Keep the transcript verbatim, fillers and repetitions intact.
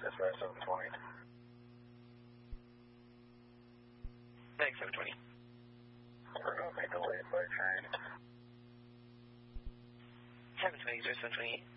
dispatch seven twenty. Thanks, seven twenty. We're going to be delayed by train. seven twenty, zero seven twenty-eight.